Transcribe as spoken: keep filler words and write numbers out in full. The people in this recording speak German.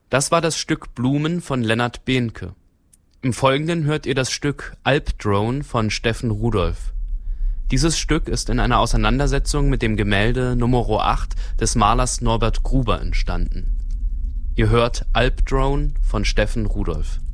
Das war das Stück Blumen von Lennart Behnke. Im Folgenden hört ihr das Stück Alpdrone von Steffen Rudolph. Dieses Stück ist in einer Auseinandersetzung mit dem Gemälde Numero acht des Malers Norbert Gruber entstanden. Ihr hört Alpdrone von Steffen Rudolph.